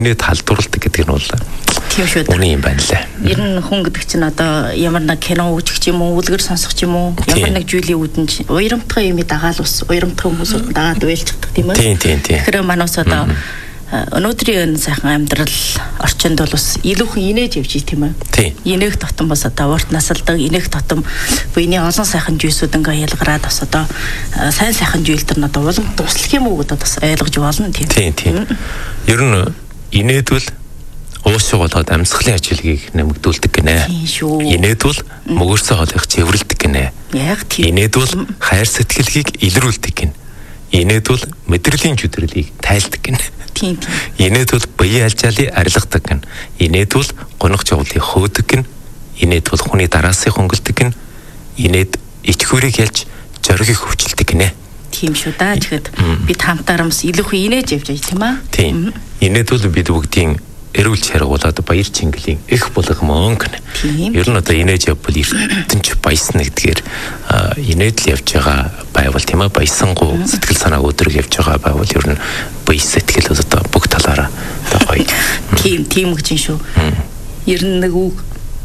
Нэг талдуулдаг гэдэг нь бол тийм шүү дээ. Үний юм байна лээ. Ер нь хүн гэдэг чинь одоо ямар нэг кино үзэх юм уу, үлгэр сонсох юм уу, ямар нэг зүйлийн үүдэн уйрамтгай юм дагаал ус, уйрамтгай хүмүүсүүд дагаад уйлчихдаг тийм үү? Тийм. Тэгэхээр манайс одоо өнөөдрийн сайхан амьдрал орчинд бол бас илүүхэн инээж явж тийм үү? Тийм. Инээх тотом бас одоо урт насалдаг, инээх тотом буйны олон сайхан жүйсүүд ингээ ялгараад бас одоо сайн сайхан зүйлтэр нь одоо улам туслах юм уу гэдээ бас ойлгож болно тийм. Тийм. Ер нь инээдвэл уушиг болоод амьсгалын ажилгийг нэмэгдүүлдэг гинэ. Инээдвэл мөгөрсө хоолыг цэвэрлдэг гинэ. Яг тийм. Инээдвэл хайр сэтгэлгийг илрүүлдэг гинэ. Инээдвэл мэдрэлийн жүдрэлийг тайлдаг гинэ. Тийм. Инээдвэл бие алжаалыг арилгадаг гинэ. Инээдвэл гунах жавлыг хөөдөг гинэ. Инээдвэл хүний дараасыг хөнгөлдөг гинэ. Инээд ичхүүрийг ялж зоригийг хөвчилдэг гинэ. Тийм шүү да. Тэгэхэд бид хамтаарамс илүүхэн инээж явж байгаа тийм аа. Тийм. Инээдвэл бид бүгдийн эрүүл чаргуулаад баяр чингэлийн их болгомон гэнэ. Ер нь одоо инээж явбал эрдэнч баясна гэдгээр инээдл явж байгаа байвал тийм ээ баясангу сэтгэл санааг өдрөг явж байгаа байвал ер нь баяс сэтгэл одоо бүх талаараа одоо гоё. Тийм гэж шүү. Ер нь нэг үг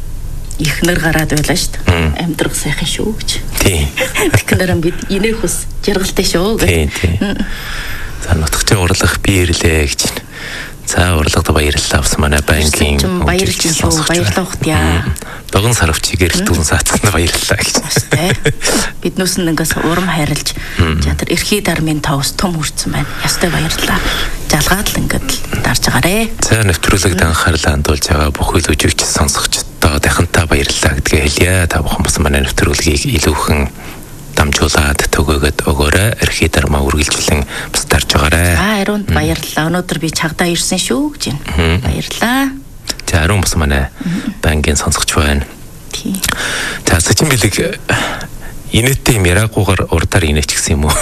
ихнэр гараад байлаа шүү дээ. Амьдрах сайхан шүү гэж. Тийм. Тэгэхээр бид инээх ус жаргалтай шүү гэж. Тийм. За нутагчаа урлах би ирлээ гэж. За урлагт баярлалаа авсан манай банкийн баярлж шүү. Баярлах яа. Догон сарвч гэрэлтүүн саацсан баярлалаа гэж. Биднээс нь ингээс урам хайрлж тэр эрхий дармын тоос том хүрсэн байна. Ястай баярлалаа. Жалгаад л ингээд дарж байгаарэ. За нэвтрүүлэгт анхаарлаа хандуулж байгаа бүх үйл үзэгч сонсогчдоо дахинтаа баярлалаа гэдгээ хэлье. Та бүхэн бас манай нэвтрүүлгийг илүүхэн дамжуулаад төгөөгд өгөөрэй. Эрхий дармаа үргэлжлэн бас дарж байгаарай. За ариунд баярлалаа. Өнөөдөр би чагдаа ирсэн шүү гэж байна. Баярлалаа. За ариун бас манай банкын сонсогч байна. Тийм. За сачин билэг инээдтэй юм яраагүйгээр урдаар инээч гэсэн юм уу?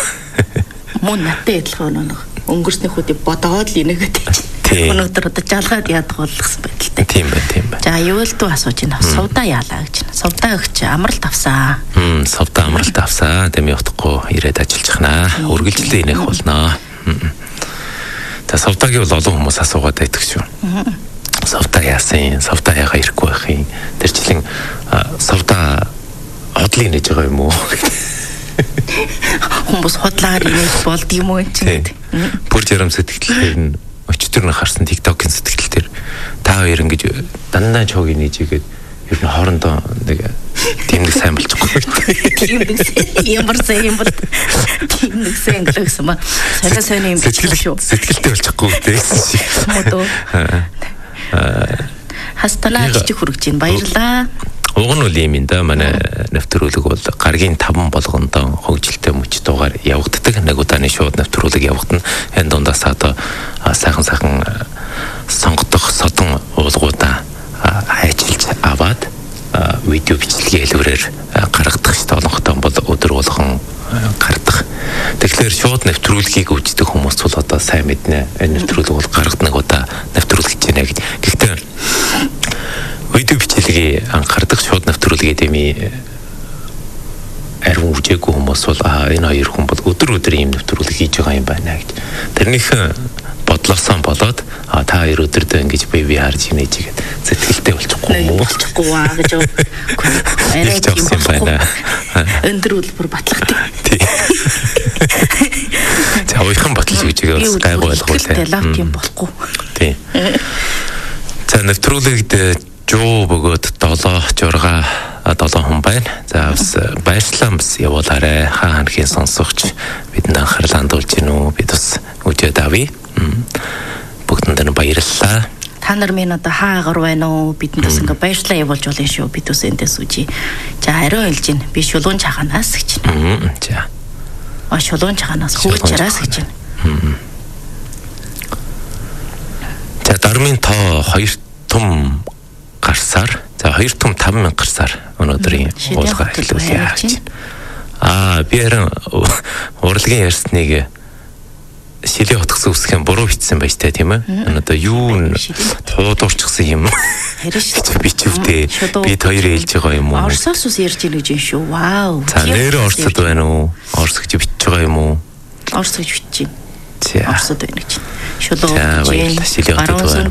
Мөн наттай адилхан нэг өнгөрсний хөдөө бодоод л инээгээд чинь. Өнөөдөр одоо жалгаад яадах болгосон байдалтай. Тийм байна. За юу л дүү асууж байна. Сувдаа яалаа гэж байна. Сувдаа өгч амралт авсан. Сувдаа амралт авсан. Тэми утгагүй ирээд ажиллаж хнаа. Үргэлжлэн инех болноо. За сувдаагийн бол олон хүмүүс асуугаад байдаг шүү. Сувдаа яасан? Сувдаа яга ирэхгүй байх юм. Тэр жилийн сувдаа хотлыг нээж байгаа юм уу? Хүмүүс хотлаар инех болд юм уу чинь. Бүр жарам сэтгэлээр нь өчтөр нь харсан TikTok-ын сэтгэл дээр та хоёр ингэж дандаа чог инээжгээд ер нь хоорондоо нэг тийм нэг сайн болчихгүй. Тийм нэг ямар сайн бол тийм нэг сайн гэсэн ба. Сайн юм шүү. Сэтгэлтэй болчихгүй гэсэн шиг. Модоо. Хастана гэж хүрэж байна. Баярлаа. Уг нь үл юм да манай нэвтрүүлэг бол гаргийн 5 болгондоо хөгжилтэй мөч дугаар явагддаг. Нэг удааны шууд нэвтрүүлэг явагдана. Энэ дундаас одоо сайхан сонгодох содон уулгуудаа хайчилж аваад видео бичлэгийн хэлбэрээр гаргадах шүү дээ. Олонхтой бол өдөр болгон гардаг. Тэгэхээр шууд нэвтрүүлгийг үздэг хүмүүс бол одоо сайн мэднэ. Энэ нэвтрүүлэг бол гаргад нэг удаа нэвтрүүлэх гэж байна гэж. Гэхдээ видео бичлэгийг анхаардаг шууд нэвтрүүлгээ дэмий ариун үжээгүй хүмүүс бол энэ хоёр хүн бол өдөр ийм нэвтрүүлэг хийж байгаа юм байна гэж. Тэрнийхэн бодлоосон болоод та хоёр өдөрдөө ингэж бие харж инээж игээд сэтгэлтэй болчихгүй юм уу? Болчихгүй аа гэж арай тийм байна. Өндөр үлбэр батлагдаг. Тий. За ойрхон батлж гэж бас гайгүй ойлгуулаа. Лав тийм болохгүй. Тий. За нэвтрүүлэгт жоо бөгөөд 7 хүн байна. За бас баярлалаа бас явуулаарэ. Хаанхийн сонсогч бидэнд анхаарлаа хандуулж гин үү? Бид бас үжээд авъя. Бүгдэнд нь баярлалаа. Та нар минь одоо хаагаар байна уу? Бидэндээс ингээ баярлалаа явуулж болно шүү. Бид бас эндээс үжи. За хариу хэлж гин. Би шулуун чаханаас гэж гин. За. Шулуун чаханаас хөөчрээс гэж гин. За дармын тоо 2 том гарсаар за 2 том 5,000 гарсаар өнөөдрийн уулга хэлүүлээ гэж. Би харин урлагийн ярьсныг шилээ утгсан үсгэн буруу бичсэн байж таа тийм ээ. Одоо юу хуудуурчсан юм. Би ч өвдөө бид хоёр хэлж байгаа юм уу? Орсоос ус ярьж ийн гэж юм шүү. Вау. За нэр орсод байна уу? Орс гэж бичиж байгаа юм уу? Орс гэж бичиж байна. За. Орсод байна гэж. Шулуу гэж. Баруун